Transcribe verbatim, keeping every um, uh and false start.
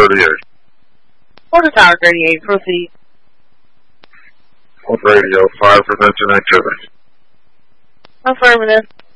thirty-eight. Order Tower thirty-eight, proceed. On radio, fire prevention activity. Affirmative.